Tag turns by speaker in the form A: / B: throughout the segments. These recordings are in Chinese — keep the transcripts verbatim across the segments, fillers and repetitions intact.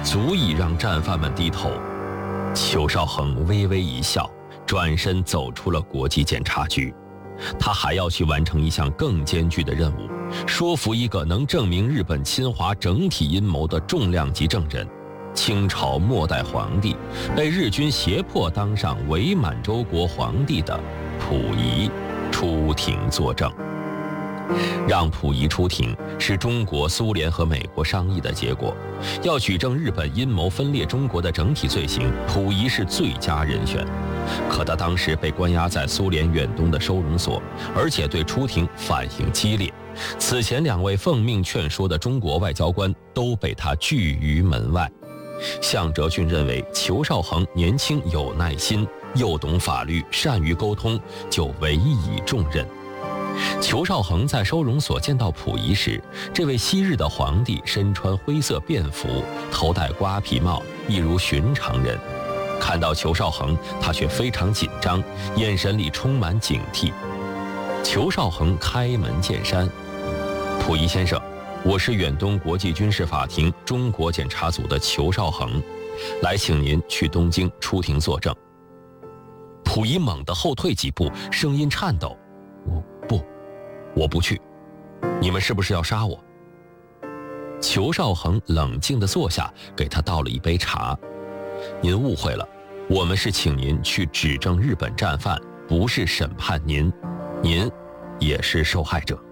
A: 足以让战犯们低头。裘绍珩微微一笑，转身走出了国际检察局。他还要去完成一项更艰巨的任务，说服一个能证明日本侵华整体阴谋的重量级证人，清朝末代皇帝，被日军胁迫当上伪满洲国皇帝的溥仪出庭作证。让溥仪出庭是中国、苏联和美国商议的结果。要举证日本阴谋分裂中国的整体罪行，溥仪是最佳人选。可他当时被关押在苏联远东的收容所，而且对出庭反应激烈。此前两位奉命劝说的中国外交官都被他拒于门外。向哲俊认为裘绍珩年轻有耐心，又懂法律，善于沟通，就委以重任。裘绍珩在收容所见到溥仪时，这位昔日的皇帝身穿灰色便服，头戴瓜皮帽，一如寻常人。看到裘绍珩，他却非常紧张，眼神里充满警惕。裘绍珩开门见山：“溥仪先生，我是远东国际军事法庭中国检察组的裘绍珩，来请您去东京出庭作证。”溥仪猛地后退几步，声音颤抖：“我不，我不去。你们是不是要杀我？”裘绍珩冷静地坐下，给他倒了一杯茶。“您误会了，我们是请您去指证日本战犯，不是审判您，您也是受害者。”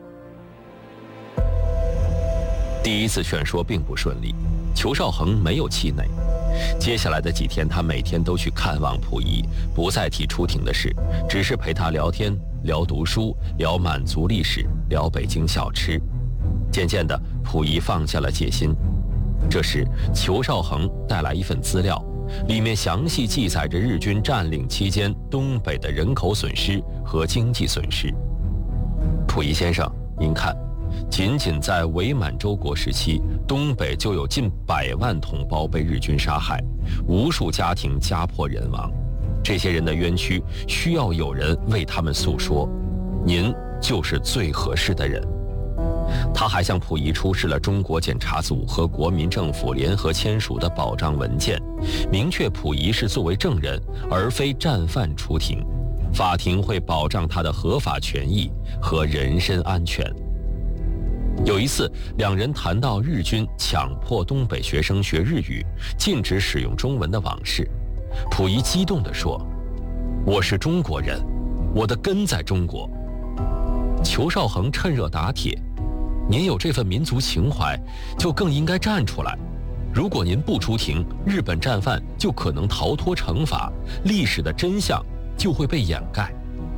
A: 第一次劝说并不顺利，裘绍珩没有气馁。接下来的几天，他每天都去看望溥仪，不再提出庭的事，只是陪他聊天，聊读书，聊满族历史，聊北京小吃。渐渐的，溥仪放下了戒心。这时，裘绍珩带来一份资料，里面详细记载着日军占领期间东北的人口损失和经济损失。溥仪先生，您看，仅仅在伪满洲国时期，东北就有近百万同胞被日军杀害，无数家庭家破人亡。这些人的冤屈需要有人为他们诉说，您就是最合适的人。他还向溥仪出示了中国检察组和国民政府联合签署的保障文件，明确溥仪是作为证人而非战犯出庭，法庭会保障他的合法权益和人身安全。有一次，两人谈到日军强迫东北学生学日语，禁止使用中文的往事，溥仪激动地说：“我是中国人，我的根在中国。”裘绍珩趁热打铁：“您有这份民族情怀，就更应该站出来。如果您不出庭，日本战犯就可能逃脱惩罚，历史的真相就会被掩盖。”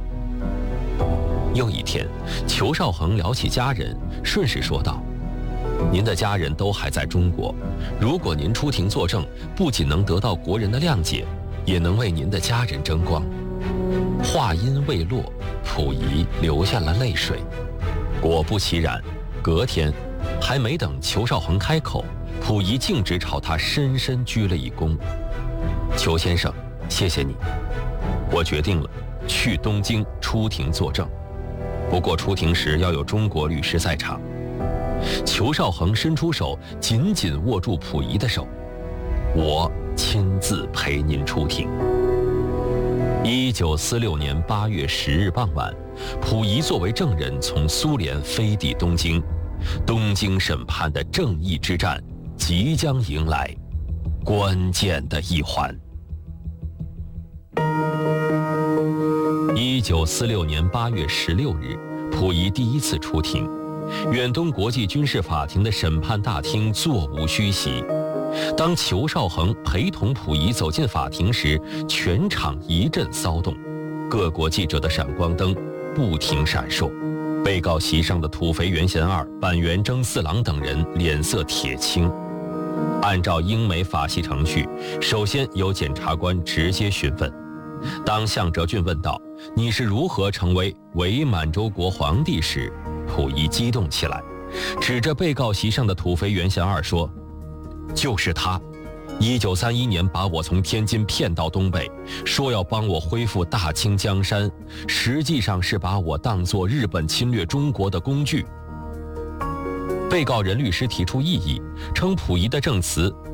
A: 又一天，裘绍珩聊起家人，顺势说道：“您的家人都还在中国，如果您出庭作证，不仅能得到国人的谅解，也能为您的家人争光。”话音未落，溥仪流下了泪水。果不其然，隔天，还没等裘绍珩开口，溥仪径直朝他深深鞠了一躬：“裘先生，谢谢你，我决定了，去东京出庭作证。不过出庭时要有中国律师在场。”裘绍珩伸出手，紧紧握住溥仪的手：“我亲自陪您出庭。”一九四六年八月十日傍晚，溥仪作为证人从苏联飞抵东京，东京审判的正义之战即将迎来关键的一环。一九四六年八月十六日，溥仪第一次出庭，远东国际军事法庭的审判大厅座无虚席。当裘绍珩陪同溥仪走进法庭时，全场一阵骚动，各国记者的闪光灯不停闪烁，被告席上的土肥原贤二、板垣征四郎等人脸色铁青。按照英美法系程序，首先由检察官直接询问。当向哲俊问道：“你是如何成为伪满洲国皇帝？”时，溥仪激动起来，指着被告席上的土肥原贤二说：“就是他，一九三一年把我从天津骗到东北，说要帮我恢复大清江山，实际上是把我当作日本侵略中国的工具。”被告人律师提出异议，称溥仪的证词